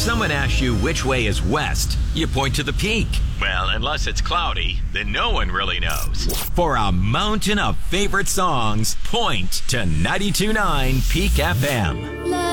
someone asks you which way is west, you point to the peak. Well, unless it's cloudy, then no one really knows. For a mountain of favorite songs, point to 92.9 Peak FM.